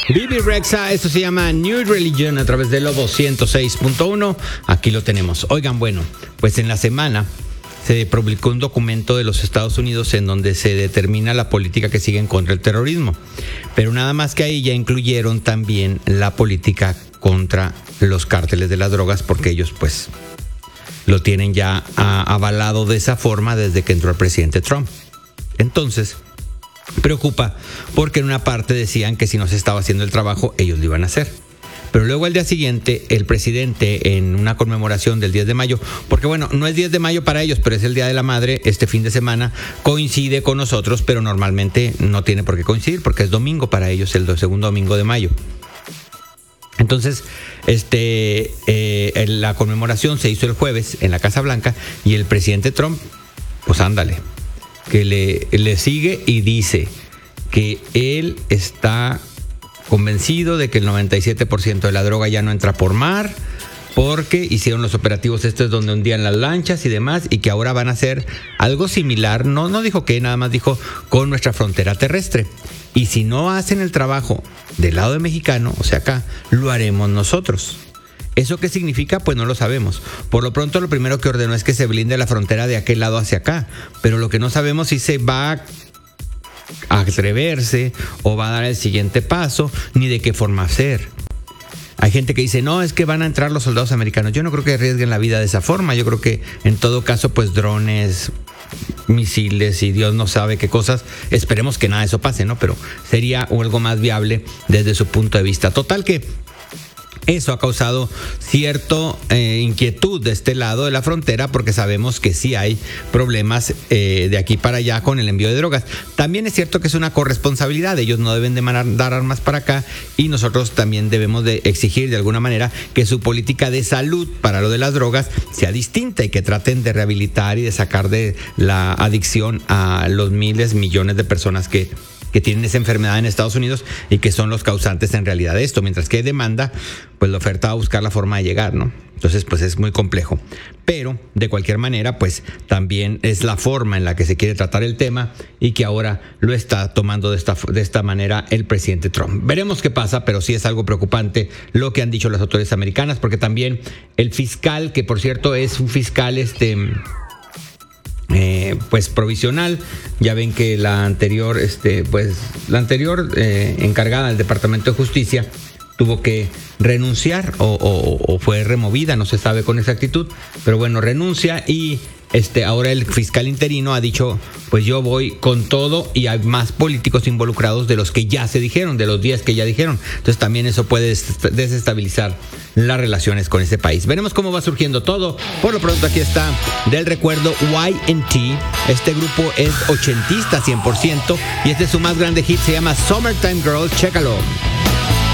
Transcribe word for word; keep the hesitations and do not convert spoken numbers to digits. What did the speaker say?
Bibi Rexha, esto se llama New Religion a través de Lobo ciento seis punto uno. Aquí lo tenemos. Oigan, bueno, pues en la semana se publicó un documento de los Estados Unidos en donde se determina la política que siguen contra el terrorismo. Pero nada más que ahí ya incluyeron también la política contra los cárteles de las drogas, porque ellos pues lo tienen ya a, avalado de esa forma desde que entró el presidente Trump. Entonces, preocupa porque en una parte decían que si no se estaba haciendo el trabajo, ellos lo iban a hacer. Pero luego al día siguiente, el presidente, en una conmemoración del diez de mayo, porque bueno, no es diez de mayo para ellos, pero es el Día de la Madre, este fin de semana coincide con nosotros, pero normalmente no tiene por qué coincidir porque es domingo para ellos, el segundo domingo de mayo. Entonces, este, eh, la conmemoración se hizo el jueves en la Casa Blanca y el presidente Trump, pues ándale, que le, le sigue y dice que él está convencido de que el noventa y siete por ciento de la droga ya no entra por mar, porque hicieron los operativos estos donde hundían las lanchas y demás, y que ahora van a hacer algo similar, no, no dijo que, nada más dijo con nuestra frontera terrestre. Y si no hacen el trabajo del lado de mexicano, o sea acá, lo haremos nosotros. ¿Eso qué significa? Pues no lo sabemos. Por lo pronto lo primero que ordenó es que se blinde la frontera de aquel lado hacia acá, pero lo que no sabemos si se va a atreverse o va a dar el siguiente paso, ni de qué forma hacer. Hay gente que dice, no, es que van a entrar los soldados americanos. Yo no creo que arriesguen la vida de esa forma. Yo creo que en todo caso, pues drones, misiles y Dios no sabe qué cosas. Esperemos que nada de eso pase, ¿no? Pero sería algo más viable desde su punto de vista. Total que eso ha causado cierta eh, inquietud de este lado de la frontera, porque sabemos que sí hay problemas eh, de aquí para allá con el envío de drogas. También es cierto que es una corresponsabilidad. Ellos no deben de mandar armas para acá y nosotros también debemos de exigir de alguna manera que su política de salud para lo de las drogas sea distinta y que traten de rehabilitar y de sacar de la adicción a los miles, millones de personas que que tienen esa enfermedad en Estados Unidos y que son los causantes en realidad de esto. Mientras que hay demanda, pues la oferta va a buscar la forma de llegar, ¿no? Entonces, pues es muy complejo. Pero, de cualquier manera, pues también es la forma en la que se quiere tratar el tema y que ahora lo está tomando de esta, de esta manera el presidente Trump. Veremos qué pasa, pero sí es algo preocupante lo que han dicho las autoridades americanas, porque también el fiscal, que por cierto es un fiscal este... Eh, pues provisional, ya ven que la anterior, este, pues la anterior eh, encargada del Departamento de Justicia tuvo que renunciar o, o, o fue removida, no se sabe con exactitud, pero bueno, renuncia y este, ahora el fiscal interino ha dicho, pues yo voy con todo y hay más políticos involucrados de los que ya se dijeron, de los diez que ya dijeron. Entonces también eso puede desestabilizar las relaciones con ese país. Veremos cómo va surgiendo todo. Por lo pronto aquí está del recuerdo Y and T. Este grupo es ochentista cien por ciento y este es su más grande hit, se llama Summertime Girl. Chécalo.